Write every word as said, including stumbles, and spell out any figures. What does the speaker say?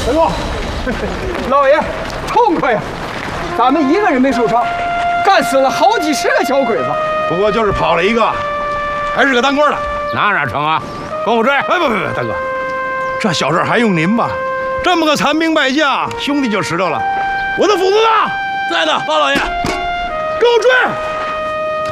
哎呦，老爷，痛快呀！咱们一个人没受伤，干死了好几十个小鬼子。 不过就是跑了一个，还是个当官的， 哪哪成啊？跟我追！ 哎，不不不，大哥，这小事还用您吧？这么个残兵败将，兄弟就知道了。我的斧子呢？ 在呢，包老爷， 给我追！